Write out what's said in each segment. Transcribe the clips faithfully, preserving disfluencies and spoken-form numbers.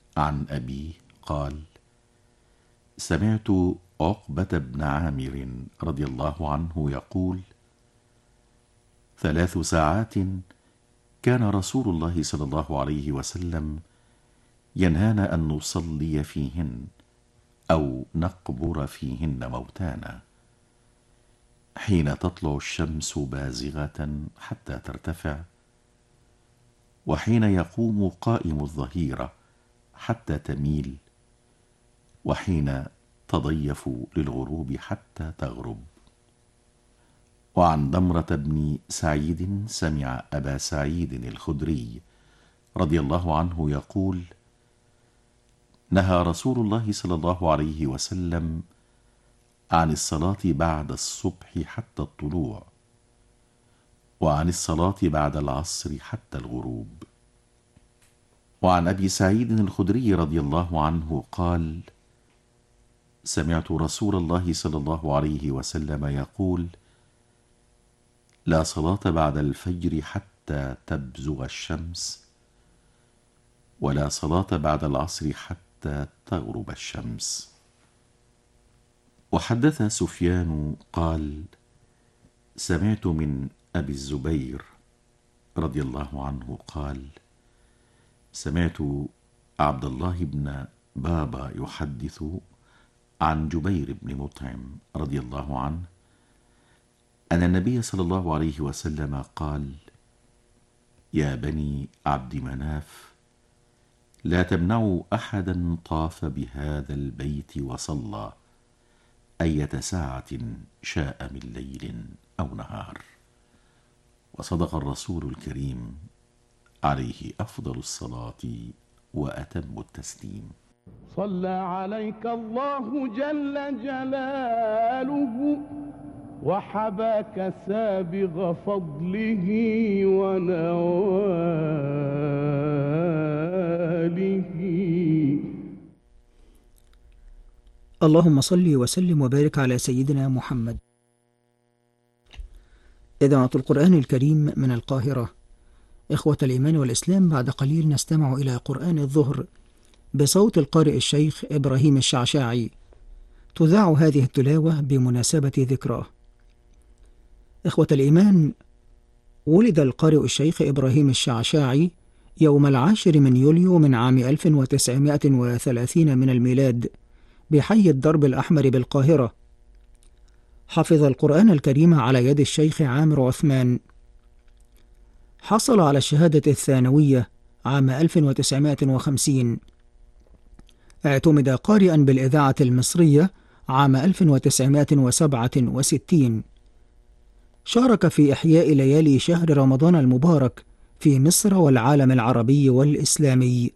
عن أبيه قال: سمعت عقبة بن عامر رضي الله عنه يقول: ثلاث ساعات كان رسول الله صلى الله عليه وسلم ينهانا أن نصلي فيهن أو نقبر فيهن موتانا: حين تطلع الشمس بازغة حتى ترتفع، وحين يقوم قائم الظهيرة حتى تميل، وحين تضيف للغروب حتى تغرب. وعن ضمرة بن سعيد سمع أبا سعيد الخدري رضي الله عنه يقول: نهى رسول الله صلى الله عليه وسلم عن الصلاة بعد الصبح حتى الطلوع، وعن الصلاة بعد العصر حتى الغروب. وعن أبي سعيد الخدري رضي الله عنه قال: سمعت رسول الله صلى الله عليه وسلم يقول: لا صلاة بعد الفجر حتى تبزغ الشمس، ولا صلاة بعد العصر حتى تغرب الشمس. وحدث سفيان قال: سمعت من أبي الزبير رضي الله عنه قال: سمعت عبد الله بن بابا يحدث عن جبير بن مطعم رضي الله عنه أن النبي صلى الله عليه وسلم قال: يا بني عبد مناف، لا تمنعوا أحدا طاف بهذا البيت وصلى أية ساعة شاء من ليل أو نهار. وصدق الرسول الكريم عليه أفضل الصلاة وأتم التسليم. صلى عليك الله جل جلاله، وحباك سابغ فضله ونواله. اللهم صل وسلم وبارك على سيدنا محمد. إذاعة القرآن الكريم من القاهرة. إخوة الإيمان والإسلام، بعد قليل نستمع إلى قرآن الظهر بصوت القارئ الشيخ إبراهيم الشعشاعي. تذاع هذه التلاوة بمناسبة ذكراه. إخوة الإيمان، ولد القارئ الشيخ إبراهيم الشعشاعي يوم العاشر من يوليو من عام ألف وتسعمائة وثلاثين من الميلاد بحي الدرب الأحمر بالقاهرة. حفظ القرآن الكريم على يد الشيخ عامر عثمان. حصل على الشهادة الثانوية عام ألف وتسعمائة وخمسين. اعتمد قارئا بالإذاعة المصرية عام ألف وتسعمائة وسبعة وستين. شارك في إحياء ليالي شهر رمضان المبارك في مصر والعالم العربي والإسلامي.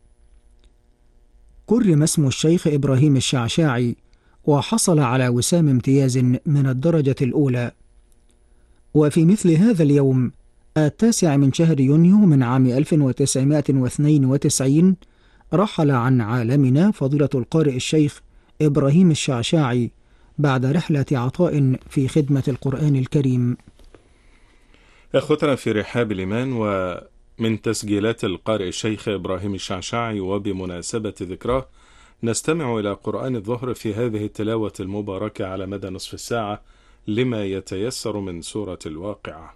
كرم اسم الشيخ إبراهيم الشعشاعي، وحصل على وسام امتياز من الدرجة الأولى. وفي مثل هذا اليوم التاسع من شهر يونيو من عام ألف وتسعمائة واثنين وتسعين رحل عن عالمنا فضيلة القارئ الشيخ إبراهيم الشعشاعي بعد رحلة عطاء في خدمة القرآن الكريم. أخوتنا في رحاب الإيمان، ومن تسجيلات القارئ الشيخ إبراهيم الشعشاعي وبمناسبة ذكراه نستمع إلى قرآن الظهر في هذه التلاوة المباركة على مدى نصف الساعة لما يتيسر من سورة الواقعة.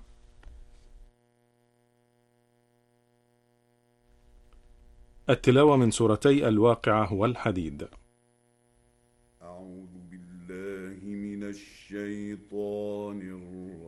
التلاوة من سورتي الواقعة والحديد. أعوذ بالله من الشيطان الرجيم.